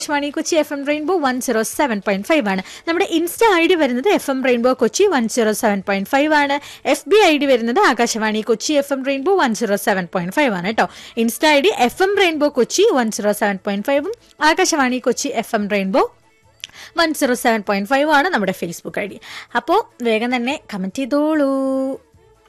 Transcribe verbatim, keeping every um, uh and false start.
Akashvani Kochi F M rainbow one zero seven point five ആണ്. നമ്മുടെ insta I D വരുന്നത് F M rainbow Kochi one zero seven point five ആണ്. F B I D വരുന്നത് Akashvani Kochi F M rainbow one zero seven point five ആണ് കേട്ടോ. Insta I D F M rainbow Kochi one zero seven point ഫൈവും Akashvani Kochi F M rainbow one zero seven point five ആണ് നമ്മുടെ Facebook I D. അപ്പോൾ വേഗം തന്നെ comment ചെയ്തോളൂ.